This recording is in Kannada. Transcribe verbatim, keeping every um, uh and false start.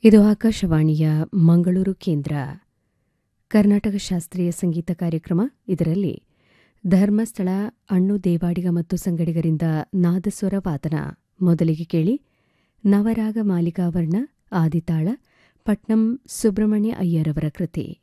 ಇದು ಆಕಾಶವಾಣಿಯ ಮಂಗಳೂರು ಕೇಂದ್ರ. ಕರ್ನಾಟಕ ಶಾಸ್ತ್ರೀಯ ಸಂಗೀತ ಕಾರ್ಯಕ್ರಮ. ಇದರಲ್ಲಿ ಧರ್ಮಸ್ಥಳ ಅಣ್ಣು ದೇವಾಡಿಗ ಮತ್ತು ಸಂಗಡಿಗರಿಂದ ನಾದಸ್ವರ ವಾದನ. ಮೊದಲಿಗೆ ಕೇಳಿ ನವರಾಗ ಮಾಲಿಕಾವರ್ಣ ಆದಿತಾಳ ಪಟ್ನಂ ಸುಬ್ರಹ್ಮಣ್ಯ ಅಯ್ಯರವರ ಕೃತಿ.